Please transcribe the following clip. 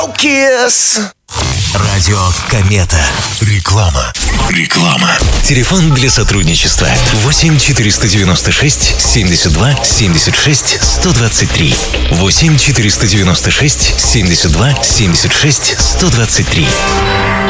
Kiss. Радио Комета. Реклама. Телефон для сотрудничества 8 496 72 76 123. 8 496 72 76 123.